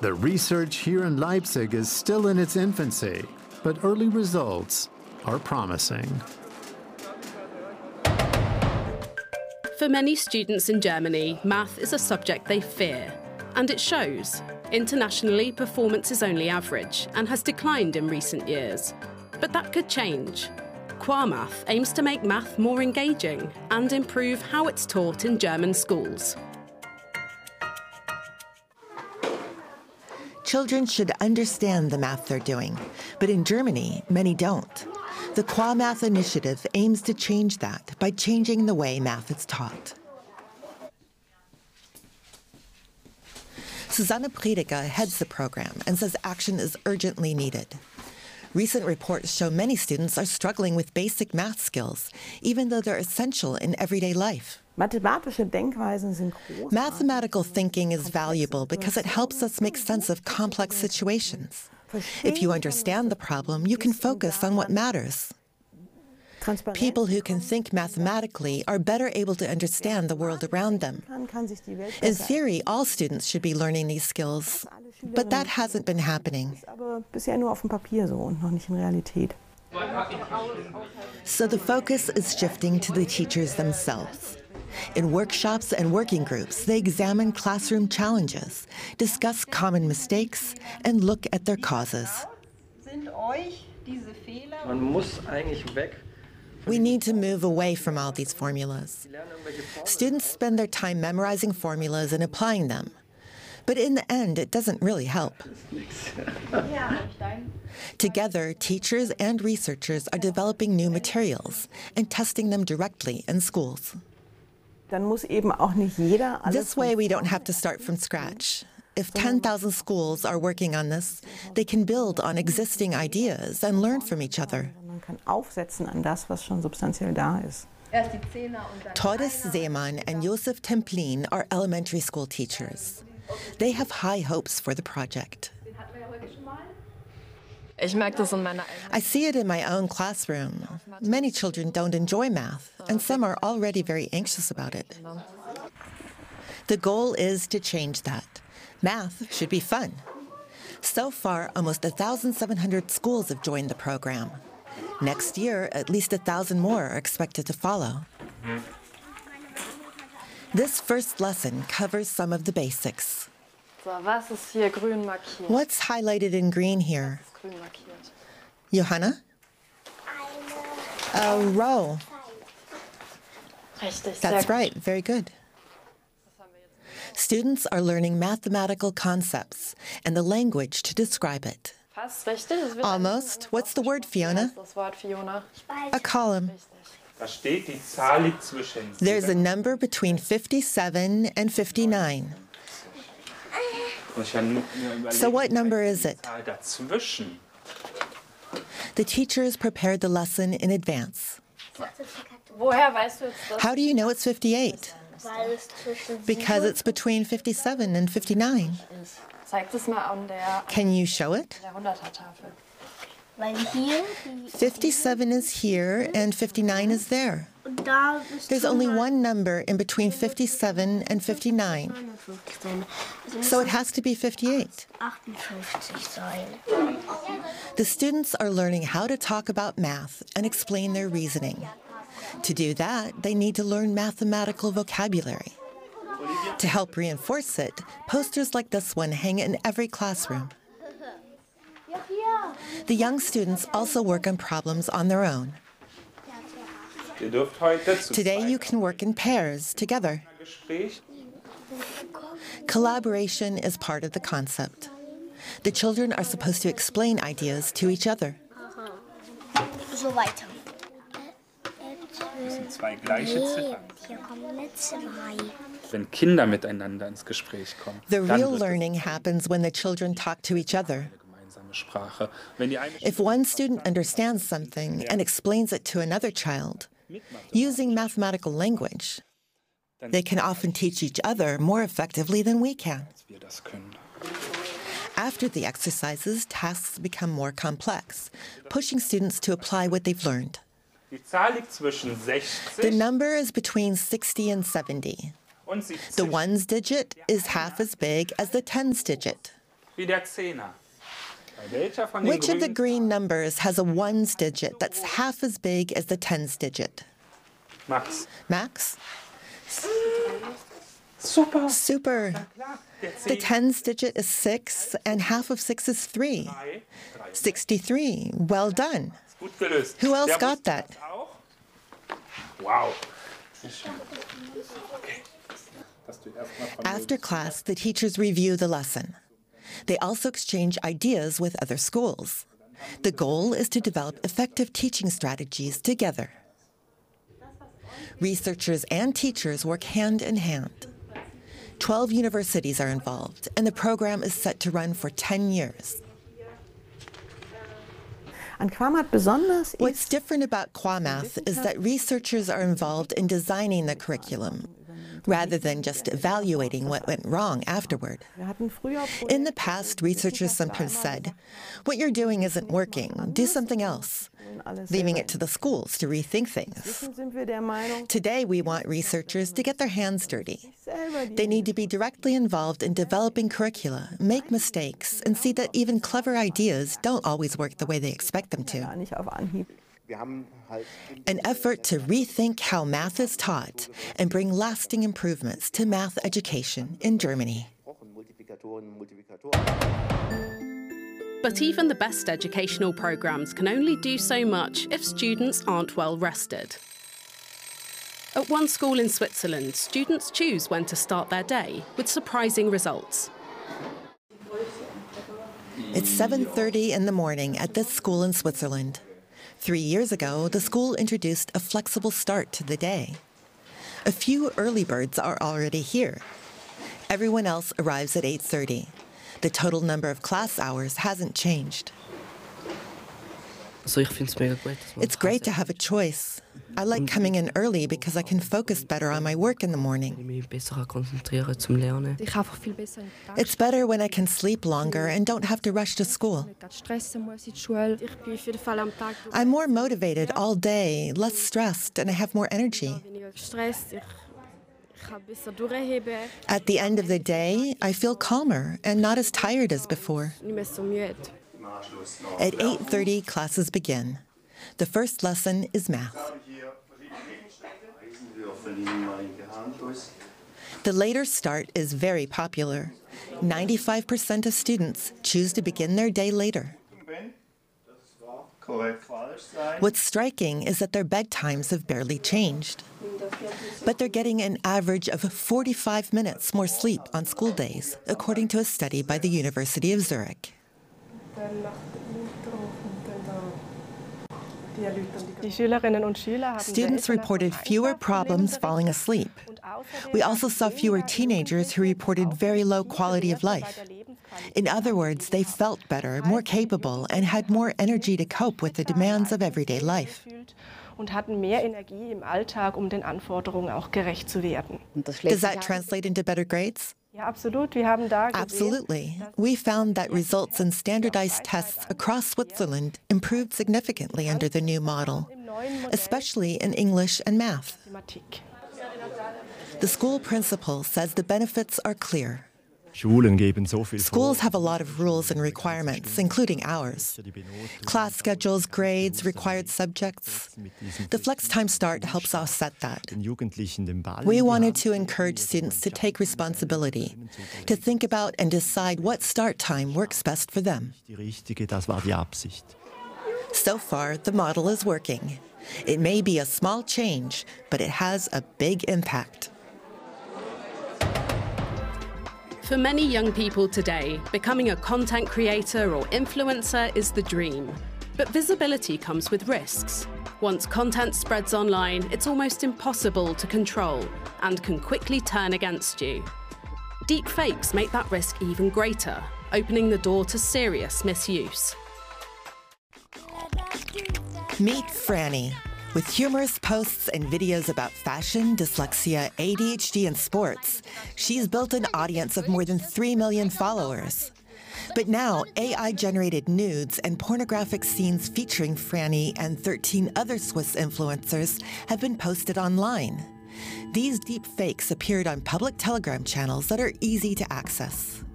The research here in Leipzig is still in its infancy, but early results are promising. For many students in Germany, math is a subject they fear, and it shows. Internationally, performance is only average and has declined in recent years. But that could change. QuaMath aims to make math more engaging and improve how it's taught in German schools. Children should understand the math they're doing, but in Germany, many don't. The QuaMath initiative aims to change that by changing the way math is taught. Susanne Prediger heads the program and says action is urgently needed. Recent reports show many students are struggling with basic math skills, even though they're essential in everyday life. Mathematical thinking is valuable because it helps us make sense of complex situations. If you understand the problem, you can focus on what matters. People who can think mathematically are better able to understand the world around them. In theory, all students should be learning these skills, but that hasn't been happening. So the focus is shifting to the teachers themselves. In workshops and working groups, they examine classroom challenges, discuss common mistakes, and look at their causes. We need to move away from all these formulas. Students spend their time memorizing formulas and applying them. But in the end, it doesn't really help. Together, teachers and researchers are developing new materials and testing them directly in schools. This way, we don't have to start from scratch. If 10,000 schools are working on this, they can build on existing ideas and learn from each other. Tordis Seemann and Josef Templin are elementary school teachers. They have high hopes for the project. I see it in my own classroom. Many children don't enjoy math, and some are already very anxious about it. The goal is to change that. Math should be fun. So far, almost 1,700 schools have joined the program. Next year, at least 1,000 more are expected to follow. This first lesson covers some of the basics. What's highlighted in green here? Johanna? A row. That's right, very good. Students are learning mathematical concepts and the language to describe it. Almost. What's the word, Fiona? A column. There's a number between 57 and 59. So what number is it? The teachers prepared the lesson in advance. How do you know it's 58? Because it's between 57 and 59. Can you show it? 57 is here and 59 is there. There's only one number in between 57 and 59. So it has to be 58. The students are learning how to talk about math and explain their reasoning. To do that, they need to learn mathematical vocabulary. To help reinforce it, posters like this one hang in every classroom. The young students also work on problems on their own. Today you can work in pairs, together. Collaboration is part of the concept. The children are supposed to explain ideas to each other. The real learning happens when the children talk to each other. If one student understands something and explains it to another child, using mathematical language, they can often teach each other more effectively than we can. After the exercises, tasks become more complex, pushing students to apply what they've learned. The number is between 60 and 70. The ones digit is half as big as the tens digit. Which of the green numbers has a ones digit that's half as big as the tens digit? Max. Max? Super. Super. The tens digit is 6, and half of 6 is 3. 63. Well done. Who else got that? Wow. After class, the teachers review the lesson. They also exchange ideas with other schools. The goal is to develop effective teaching strategies together. Researchers and teachers work hand in hand. 12 universities are involved, and the program is set to run for 10 years. What's different about QuaMath is that researchers are involved in designing the curriculum, rather than just evaluating what went wrong afterward. In the past, researchers sometimes said, "What you're doing isn't working, do something else," leaving it to the schools to rethink things. Today, we want researchers to get their hands dirty. They need to be directly involved in developing curricula, make mistakes, and see that even clever ideas don't always work the way they expect them to. An effort to rethink how math is taught and bring lasting improvements to math education in Germany. But even the best educational programs can only do so much if students aren't well rested. At one school in Switzerland, students choose when to start their day, with surprising results. It's 7:30 in the morning at this school in Switzerland. 3 years ago, the school introduced a flexible start to the day. A few early birds are already here. Everyone else arrives at 8:30. The total number of class hours hasn't changed. It's great to have a choice. I like coming in early because I can focus better on my work in the morning. It's better when I can sleep longer and don't have to rush to school. I'm more motivated all day, less stressed, and I have more energy. At the end of the day, I feel calmer and not as tired as before. At 8:30, classes begin. The first lesson is math. The later start is very popular. 95% of students choose to begin their day later. What's striking is that their bedtimes have barely changed. But they're getting an average of 45 minutes more sleep on school days, according to a study by the University of Zurich. Students reported fewer problems falling asleep. We also saw fewer teenagers who reported very low quality of life. In other words, they felt better, more capable, and had more energy to cope with the demands of everyday life. Does that translate into better grades? Absolutely. We found that results in standardized tests across Switzerland improved significantly under the new model, especially in English and math. The school principal says the benefits are clear. Schools have a lot of rules and requirements, including ours. Class schedules, grades, required subjects. The flex time start helps offset that. We wanted to encourage students to take responsibility, to think about and decide what start time works best for them. So far, the model is working. It may be a small change, but it has a big impact. For many young people today, becoming a content creator or influencer is the dream. But visibility comes with risks. Once content spreads online, it's almost impossible to control and can quickly turn against you. Deep fakes make that risk even greater, opening the door to serious misuse. Meet Franny. With humorous posts and videos about fashion, dyslexia, ADHD, and sports, she's built an audience of more than 3 million followers. But now, AI-generated nudes and pornographic scenes featuring Franny and 13 other Swiss influencers have been posted online. These deep fakes appeared on public Telegram channels that are easy to access.